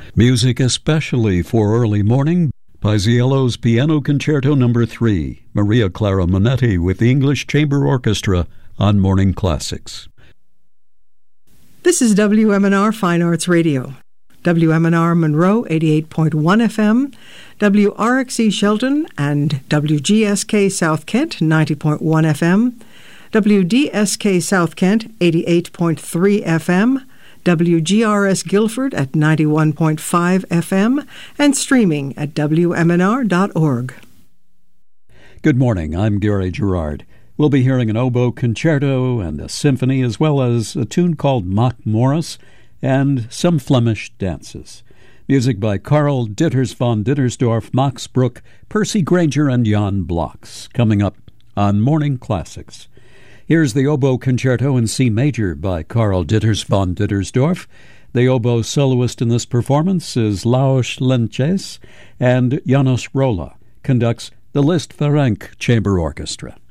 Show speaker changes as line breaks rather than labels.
Music especially for early morning. Paisiello's Piano Concerto No. 3, Maria Clara Monetti with the English Chamber Orchestra on Morning Classics.
This is WMNR Fine Arts Radio. WMNR Monroe 88.1 FM, WRXE Shelton and WGSK South Kent 90.1 FM, WDSK South Kent 88.3 FM, WGRS Guilford at 91.5 FM, and streaming at WMNR.org.
Good morning, I'm Gary Gerard. We'll be hearing an oboe concerto and a symphony, as well as a tune called Mock Morris and some Flemish dances. Music by Karl Ditters von Dittersdorf, Max Bruch, Percy Granger, and Jan Blocks, coming up on Morning Classics. Here's the oboe concerto in C major by Karl Ditters von Dittersdorf. The oboe soloist in this performance is Laos Lenches, and Janos Rolla conducts the Liszt Ferenc Chamber Orchestra.